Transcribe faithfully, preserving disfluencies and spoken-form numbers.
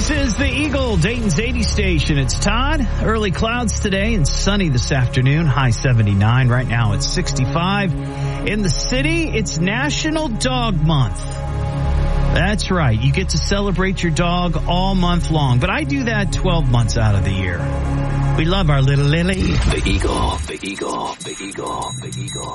This is the Eagle, Dayton's eighty station. It's Todd. Early clouds today and sunny this afternoon. High seventy-nine. Right now it's sixty-five. In the city, it's National Dog Month. That's right. You get to celebrate your dog all month long. But I do that twelve months out of the year. We love our little Lily. The Eagle, the Eagle, the Eagle, the Eagle.